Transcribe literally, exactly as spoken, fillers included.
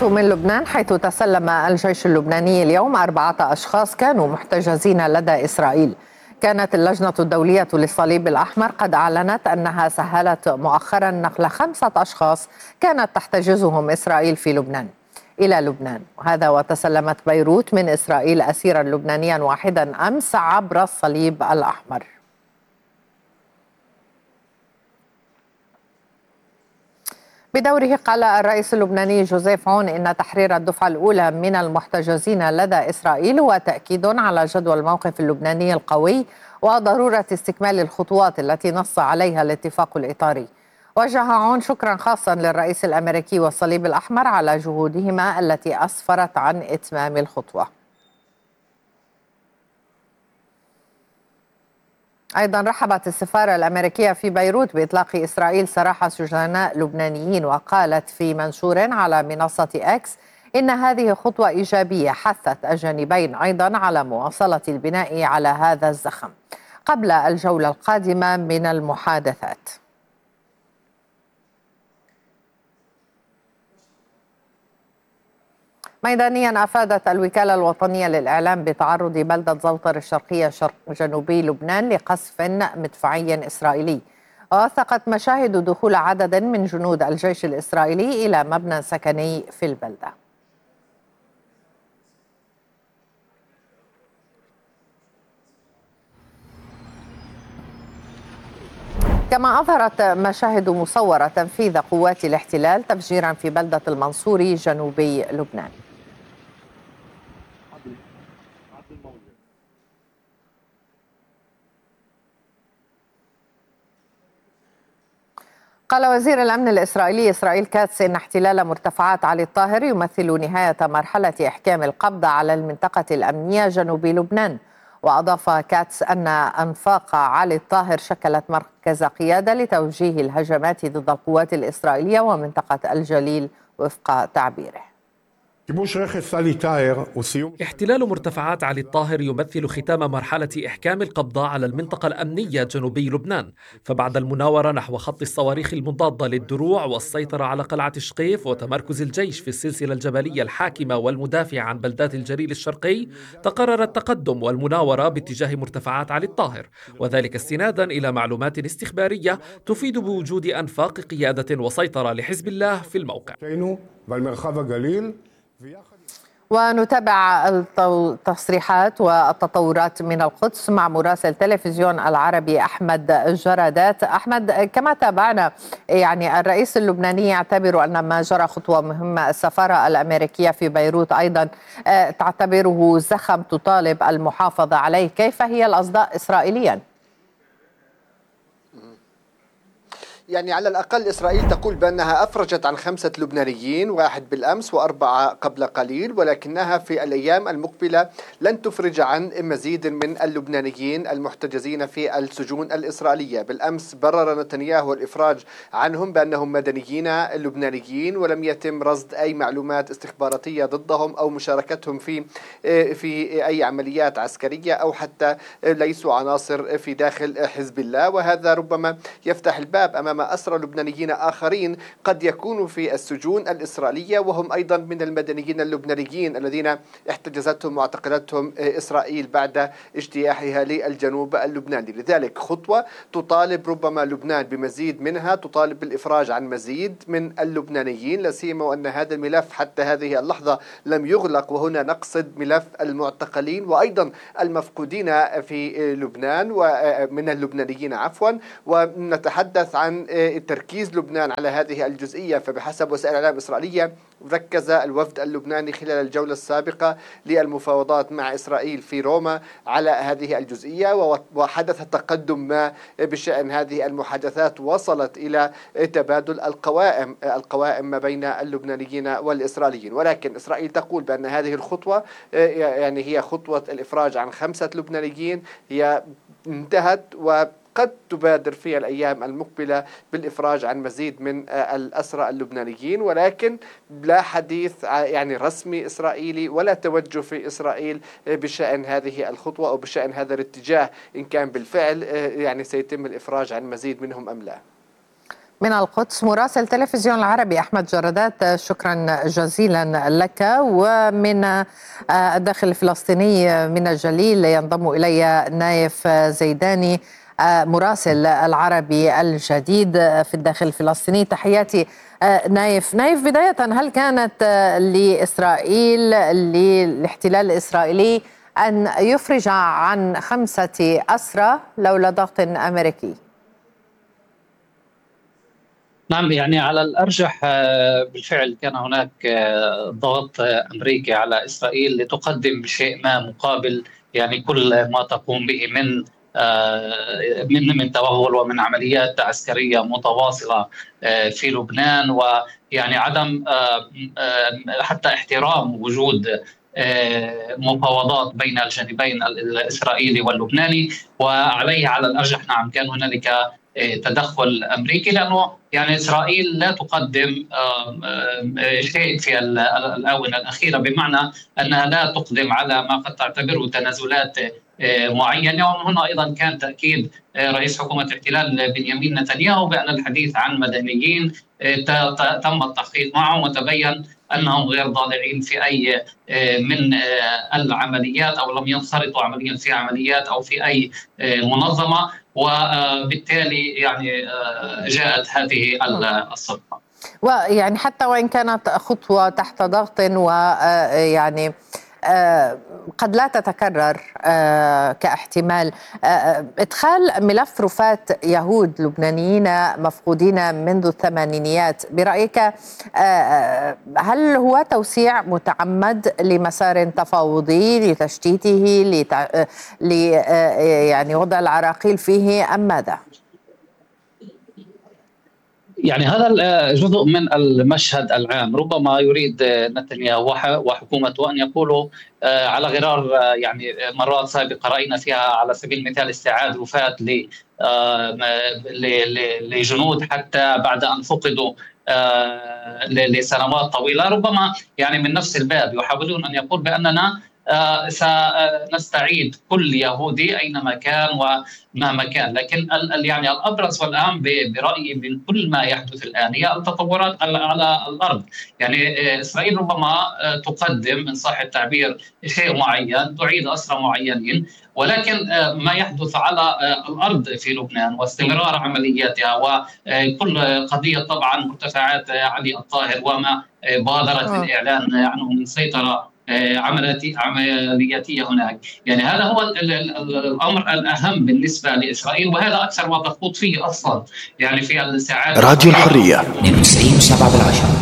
انطلقت من لبنان حيث تسلم الجيش اللبناني اليوم أربعة أشخاص كانوا محتجزين لدى إسرائيل. كانت اللجنة الدولية للصليب الأحمر قد أعلنت أنها سهلت مؤخرا نقل خمسة أشخاص كانت تحتجزهم إسرائيل في لبنان إلى لبنان، وهذا وتسلمت بيروت من إسرائيل أسيرا لبنانيا واحدا أمس عبر الصليب الأحمر. بدوره قال الرئيس اللبناني جوزيف عون إن تحرير الدفعة الأولى من المحتجزين لدى إسرائيل هو تأكيد على جدوى الموقف اللبناني القوي وضرورة استكمال الخطوات التي نص عليها الاتفاق الإطاري. وجه عون شكرا خاصا للرئيس الأمريكي والصليب الأحمر على جهودهما التي أسفرت عن إتمام الخطوة. أيضا رحبت السفارة الأمريكية في بيروت بإطلاق إسرائيل سراح سجناء لبنانيين، وقالت في منشور على منصة إكس إن هذه خطوة إيجابية حثت الجانبين أيضا على مواصلة البناء على هذا الزخم قبل الجولة القادمة من المحادثات. ميدانيا أفادت الوكالة الوطنية للإعلام بتعرض بلدة زوطر الشرقية شرق جنوبي لبنان لقصف مدفعي إسرائيلي، ووثقت مشاهد دخول عدد من جنود الجيش الإسرائيلي إلى مبنى سكني في البلدة. كما أظهرت مشاهد مصورة تنفيذ قوات الاحتلال تفجيرا في بلدة المنصوري جنوبي لبنان. قال وزير الأمن الإسرائيلي إسرائيل كاتس إن احتلال مرتفعات علي الطاهر يمثل نهاية مرحلة إحكام القبض على المنطقة الأمنية جنوب لبنان. وأضاف كاتس أن أنفاق علي الطاهر شكلت مركز قيادة لتوجيه الهجمات ضد القوات الإسرائيلية ومنطقة الجليل وفق تعبيره. احتلال مرتفعات علي الطاهر يمثل ختام مرحلة إحكام القبض على المنطقة الأمنية جنوبي لبنان، فبعد المناورة نحو خط الصواريخ المضادة للدروع والسيطرة على قلعة شقيف وتمركز الجيش في السلسلة الجبلية الحاكمة والمدافع عن بلدات الجليل الشرقي، تقرر التقدم والمناورة باتجاه مرتفعات علي الطاهر، وذلك استنادا إلى معلومات استخبارية تفيد بوجود أنفاق قيادة وسيطرة لحزب الله في الموقع. ونتابع التصريحات والتطورات من القدس مع مراسل تلفزيون العربي أحمد جرادات. أحمد، كما تابعنا يعني الرئيس اللبناني يعتبر أن ما جرى خطوة مهمة، السفارة الأمريكية في بيروت أيضا تعتبره زخم تطالب المحافظة عليه، كيف هي الأصداء إسرائيليا؟ يعني على الأقل إسرائيل تقول بأنها أفرجت عن خمسة لبنانيين، واحد بالأمس وأربعة قبل قليل، ولكنها في الأيام المقبلة لن تفرج عن مزيد من اللبنانيين المحتجزين في السجون الإسرائيلية. بالأمس برر نتنياهو الإفراج عنهم بأنهم مدنيين لبنانيين ولم يتم رصد أي معلومات استخباراتية ضدهم أو مشاركتهم في في أي عمليات عسكرية أو حتى ليسوا عناصر في داخل حزب الله، وهذا ربما يفتح الباب أمام أسرى لبنانيين آخرين قد يكونوا في السجون الإسرائيلية وهم أيضا من المدنيين اللبنانيين الذين احتجزتهم واعتقلتهم إسرائيل بعد اجتياحها للجنوب اللبناني. لذلك خطوة تطالب ربما لبنان بمزيد منها، تطالب بالإفراج عن مزيد من اللبنانيين، لا سيما وأن هذا الملف حتى هذه اللحظة لم يغلق، وهنا نقصد ملف المعتقلين وأيضا المفقودين في لبنان ومن اللبنانيين عفوا، ونتحدث عن تركيز لبنان على هذه الجزئية. فبحسب وسائل الإعلام الإسرائيلية ركز الوفد اللبناني خلال الجولة السابقة للمفاوضات مع إسرائيل في روما على هذه الجزئية، وحدث تقدم ما بشأن هذه المحادثات وصلت إلى تبادل القوائم القوائم ما بين اللبنانيين والإسرائيليين. ولكن إسرائيل تقول بأن هذه الخطوة يعني هي خطوة الإفراج عن خمسة لبنانيين هي انتهت، و قد تبادر في الأيام المقبلة بالإفراج عن مزيد من الأسرى اللبنانيين، ولكن لا حديث يعني رسمي إسرائيلي ولا توجه في إسرائيل بشأن هذه الخطوة أو بشأن هذا الاتجاه إن كان بالفعل يعني سيتم الإفراج عن مزيد منهم أم لا. من القدس مراسل تلفزيون العربي أحمد جردات، شكرا جزيلا لك. ومن الداخل الفلسطيني من الجليل ينضم إلي نايف زيداني مراسل العربي الجديد في الداخل الفلسطيني. تحياتي نايف. نايف، بداية هل كانت لإسرائيل للاحتلال الإسرائيلي أن يفرج عن خمسة أسرى لولا ضغط أمريكي؟ نعم، يعني على الأرجح بالفعل كان هناك ضغط أمريكي على إسرائيل لتقدم بشيء ما مقابل يعني كل ما تقوم به من من من توغل ومن عمليات عسكرية متواصلة في لبنان، ويعني عدم حتى احترام وجود مفاوضات بين الجانبين الإسرائيلي واللبناني. وعليه على الأرجح نعم كان هنالك تدخل أمريكي، لأنه يعني إسرائيل لا تقدم شيء في الآونة الأخيرة، بمعنى أنها لا تقدم على ما قد تعتبره تنازلات معينة. وهنا أيضا كان تأكيد رئيس حكومة الاحتلال بنيامين نتنياهو بأن الحديث عن مدنيين تم التحقيق معهم وتبين أنهم غير ضالعين في أي من العمليات أو لم ينخرطوا عمليا في عمليات أو في أي منظمة، وبالتالي يعني جاءت هذه الصفقة. ويعني حتى وإن كانت خطوة تحت ضغط ويعني قد لا تتكرر كاحتمال، إدخال ملف رفاة يهود لبنانيين مفقودين منذ الثمانينيات، برأيك هل هو توسيع متعمد لمسار تفاوضي لتشتيته لتع... ل يعني وضع العراقيل فيه أم ماذا؟ يعني هذا جزء من المشهد العام. ربما يريد نتنياهو وحكومته أن يقولوا على غرار يعني مرات سابقة رأينا فيها على سبيل المثال استعادة وفاة لجنود حتى بعد أن فقدوا لسنوات طويلة. ربما يعني من نفس الباب يحاولون أن يقول بأننا آه سنستعيد كل يهودي أينما كان ومهما كان. لكن يعني الأبرز والأهم برأيي من كل ما يحدث الآن هي التطورات على الأرض. يعني إسرائيل ربما تقدم إن صح التعبير شيء معين، تعيد أسرى معينين، ولكن ما يحدث على الأرض في لبنان واستمرار عملياتها وكل قضية طبعا مرتفعات علي الطاهر وما بادرت بالإعلان عنه من سيطرة عملياتية هناك، يعني هذا هو الأمر الأهم بالنسبة لإسرائيل، وهذا أكثر ما تخوض فيه أصلا يعني في الساعات. راديو الحرية اثنين وتسعين وسبعة بالعشرة.